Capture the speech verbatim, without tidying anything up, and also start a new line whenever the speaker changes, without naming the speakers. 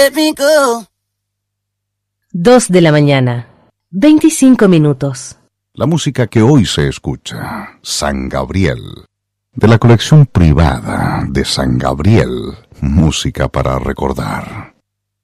Let me go.
Dos de la mañana, veinticinco minutos.
La música que hoy se escucha, San Gabriel, de la colección privada de San Gabriel, música para recordar.